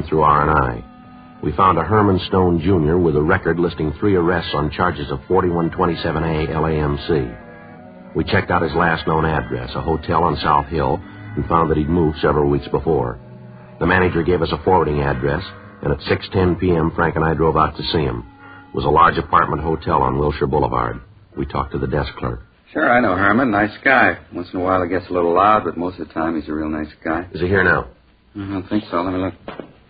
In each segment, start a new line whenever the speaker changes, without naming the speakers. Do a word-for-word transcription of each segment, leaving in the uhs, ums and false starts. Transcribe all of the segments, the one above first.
through R and I. We found a Herman Stone, Junior with a record listing three arrests on charges of forty-one twenty-seven A L A M C. We checked out his last known address, a hotel on South Hill, and found that he'd moved several weeks before. The manager gave us a forwarding address, and at six ten p.m., Frank and I drove out to see him. It was a large apartment hotel on Wilshire Boulevard. We talked to the desk clerk.
Sure, I know Herman. Nice guy. Once in a while he gets a little loud, but most of the time he's a real nice guy.
Is he here now?
I don't think so. Let me look.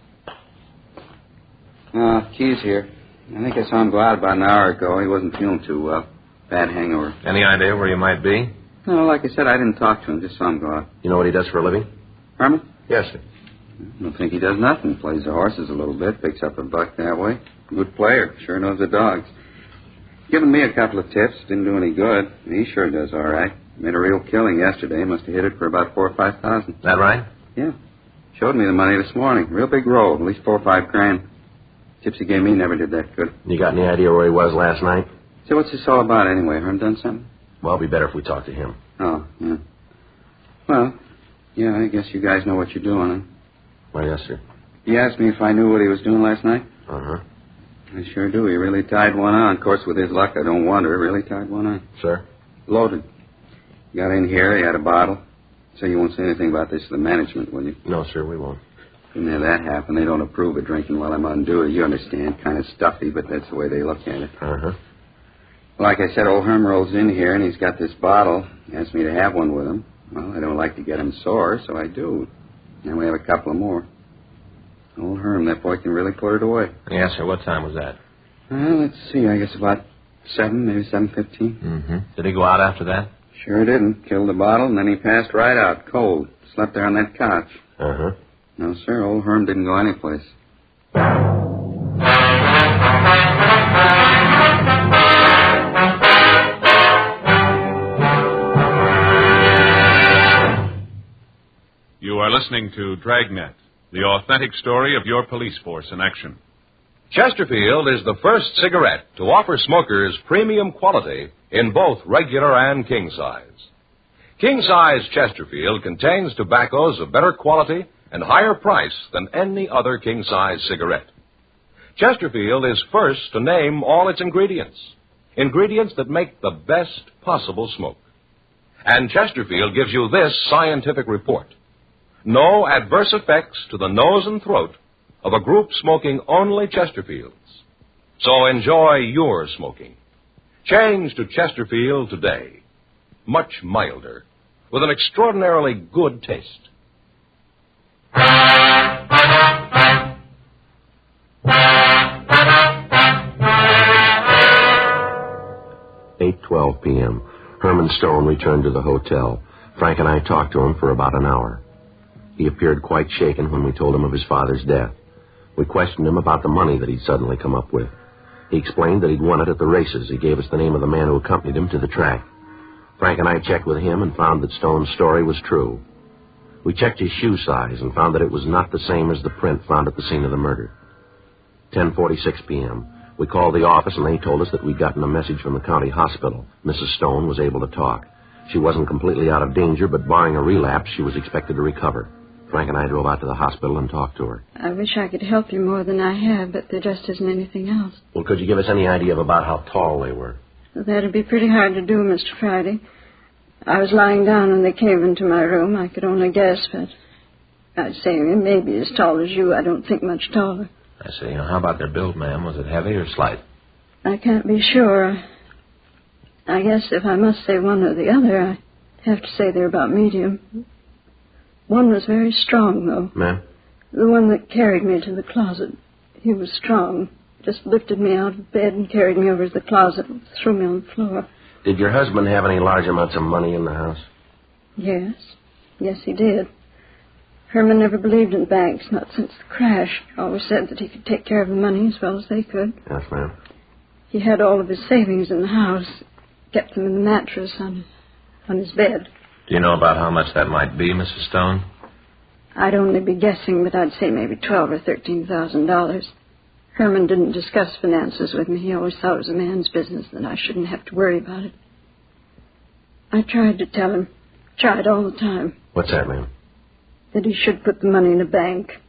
Uh, Key's here. I think I saw him go out about an hour ago. He wasn't feeling too well. Bad hangover.
Any idea where you might be?
No, like I said, I didn't talk to him. Just saw him go out.
You know what he does for a living?
Herman?
Yes, sir.
I don't think he does nothing. Plays the horses a little bit, picks up a buck that way. Good player. Sure knows the dogs. Given me a couple of tips. Didn't do any good. He sure does all right. Made a real killing yesterday. Must have hit it for about four or five thousand.
That right?
Yeah. Showed me the money this morning. Real big roll. At least four or five grand. Tips he gave me never did that good.
You got any idea where he was last night?
So what's this all about anyway? Herm done something?
Well, it'd be better if we talked to him.
Oh, yeah. Well, yeah, I guess you guys know what you're doing, huh?
Well, yes, sir.
He asked me if I knew what he was doing last night.
Uh-huh.
I sure do. He really tied one on. Of course, with his luck, I don't wonder. Really tied one on.
Sir?
Loaded. Got in here. He had a bottle. So you won't say anything about this to the management, will you?
No, sir, we won't.
Couldn't have that happen. They don't approve of drinking while I'm on duty. You understand. Kind of stuffy, but that's the way they look at it.
Uh-huh.
Like I said, old Herm rolls in here, and he's got this bottle. He asked me to have one with him. Well, I don't like to get him sore, so I do. And we have a couple of more. Old Herm, that boy can really put it away.
Yes, sir. What time was that?
Well, let's see. I guess about seven, maybe seven fifteen.
Mm-hmm. Did he go out after that?
Sure didn't. Killed the bottle, and then he passed right out, cold. Slept there on that couch.
Uh-huh.
No, sir, old Herm didn't go anyplace.
You are listening to Dragnet, the authentic story of your police force in action.
Chesterfield is the first cigarette to offer smokers premium quality in both regular and king size. King size Chesterfield contains tobaccos of better quality and higher price than any other king size cigarette. Chesterfield is first to name all its ingredients, ingredients that make the best possible smoke. And Chesterfield gives you this scientific report. No adverse effects to the nose and throat of a group smoking only Chesterfields. So enjoy your smoking. Change to Chesterfield today. Much milder, with an extraordinarily good taste.
eight twelve p.m. Herman Stone returned to the hotel. Frank and I talked to him for about an hour. He appeared quite shaken when we told him of his father's death. We questioned him about the money that he'd suddenly come up with. He explained that he'd won it at the races. He gave us the name of the man who accompanied him to the track. Frank and I checked with him and found that Stone's story was true. We checked his shoe size and found that it was not the same as the print found at the scene of the murder. ten forty-six p.m. We called the office and they told us that we'd gotten a message from the county hospital. Missus Stone was able to talk. She wasn't completely out of danger, but barring a relapse, she was expected to recover. Frank and I drove out to the hospital and talked to her.
I wish I could help you more than I have, but there just isn't anything else.
Well, could you give us any idea of about how tall they were?
That'd be pretty hard to do, Mister Friday. I was lying down when they came into my room. I could only guess, but I'd say maybe as tall as you. I don't think much taller.
I see. Now, how about their build, ma'am? Was it heavy or slight?
I can't be sure. I guess if I must say one or the other, I have to say they're about medium. One was very strong, though.
Ma'am?
The one that carried me to the closet. He was strong. Just lifted me out of bed and carried me over to the closet and threw me on the floor.
Did your husband have any large amounts of money in the house?
Yes. Yes, he did. Herman never believed in banks, not since the crash. Always said that he could take care of the money as well as they could.
Yes, ma'am.
He had all of his savings in the house. Kept them in the mattress on, on his bed.
Do you know about how much that might be, Missus Stone?
I'd only be guessing, but I'd say maybe twelve or thirteen thousand dollars. Herman didn't discuss finances with me. He always thought it was a man's business, that I shouldn't have to worry about it. I tried to tell him, tried all the time.
What's that, ma'am?
That he should put the money in a bank.